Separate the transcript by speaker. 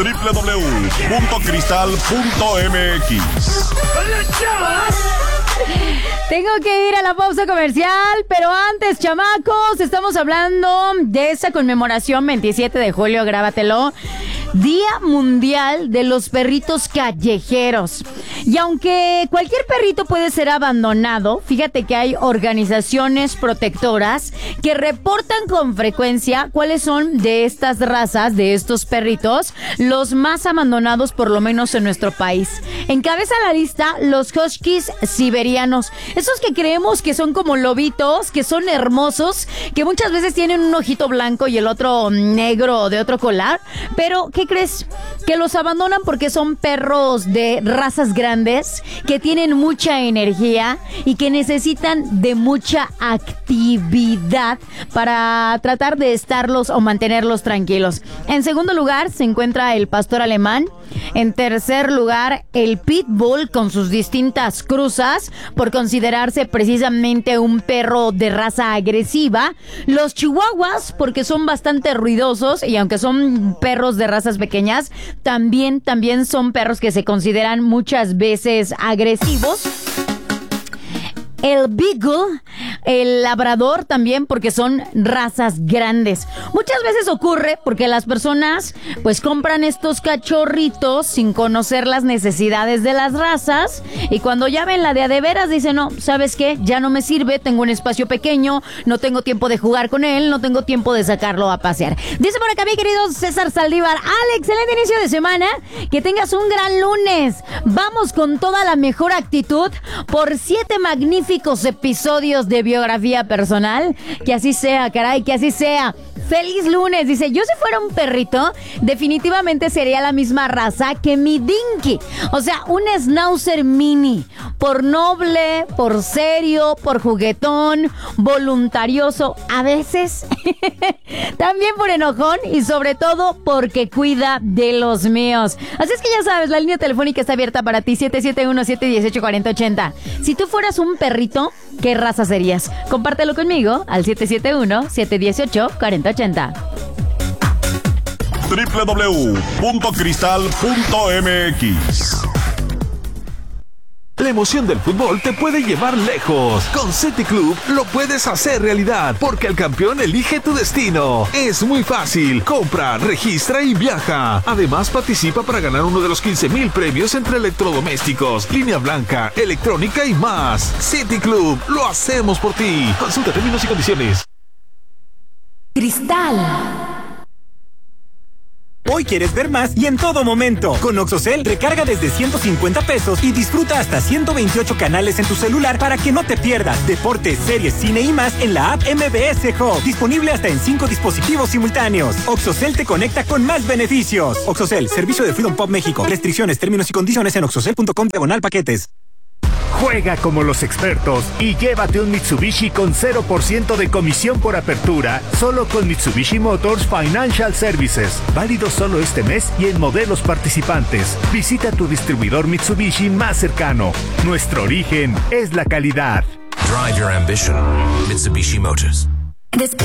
Speaker 1: www.cristal.mx.
Speaker 2: Tengo que ir a la pausa comercial, pero antes, chamacos, estamos hablando de esa conmemoración 27 de julio, grábatelo. Día Mundial de los Perritos Callejeros. Y aunque cualquier perrito puede ser abandonado, fíjate que hay organizaciones protectoras que reportan con frecuencia cuáles son de estas razas, de estos perritos, los más abandonados por lo menos en nuestro país. Encabeza la lista los huskies siberianos. Esos que creemos que son como lobitos, que son hermosos, que muchas veces tienen un ojito blanco y el otro negro de otro color, pero ¿qué crees? Que los abandonan porque son perros de razas grandes, que tienen mucha energía y que necesitan de mucha actividad para tratar de estarlos o mantenerlos tranquilos. En segundo lugar se encuentra el pastor alemán. En tercer lugar, el pitbull con sus distintas cruzas, por considerarse precisamente un perro de raza agresiva. Los chihuahuas, porque son bastante ruidosos y aunque son perros de razas pequeñas, también son perros que se consideran muchas veces agresivos. El beagle, el labrador también, porque son razas grandes. Muchas veces ocurre porque las personas pues compran estos cachorritos sin conocer las necesidades de las razas, y cuando ya ven la de a de veras dicen, no, ¿sabes qué? Ya no me sirve, tengo un espacio pequeño, no tengo tiempo de jugar con él, no tengo tiempo de sacarlo a pasear. Dice por acá mi querido César Saldívar: excelente inicio de semana, que tengas un gran lunes. Vamos con toda la mejor actitud por 7 magníficos episodios de biografía personal. Que así sea, caray, que así sea. Feliz lunes. Dice, yo si fuera un perrito, definitivamente sería la misma raza que mi Dinky. O sea, un schnauzer mini. Por noble, por serio, por juguetón, voluntarioso, a veces también por enojón, y sobre todo porque cuida de los míos. Así es que ya sabes, la línea telefónica está abierta para ti, 771-718-4080. Si tú fueras un perrito, ¿qué raza serías? Compártelo conmigo al 771-718-4080.
Speaker 1: www.cristal.mx.
Speaker 3: La emoción del fútbol te puede llevar lejos. Con City Club lo puedes hacer realidad, porque el campeón elige tu destino. Es muy fácil. Compra, registra y viaja. Además, participa para ganar uno de los 15,000 premios entre electrodomésticos, línea blanca, electrónica y más. City Club, lo hacemos por ti. Consulta términos y condiciones.
Speaker 2: Cristal.
Speaker 4: Hoy quieres ver más y en todo momento. Con Oxocel, recarga desde 150 pesos y disfruta hasta 128 canales en tu celular para que no te pierdas deportes, series, cine y más en la app MBS Hub. Disponible hasta en 5 dispositivos simultáneos. Oxocel te conecta con más beneficios. Oxocel, servicio de Freedom Pop México. Restricciones, términos y condiciones en oxocel.com/paquetes.
Speaker 5: Juega como los expertos y llévate un Mitsubishi con 0% de comisión por apertura, solo con Mitsubishi Motors Financial Services. Válido solo este mes y en modelos participantes. Visita tu distribuidor Mitsubishi más cercano. Nuestro origen es la calidad.
Speaker 6: Drive your ambition. Mitsubishi Motors.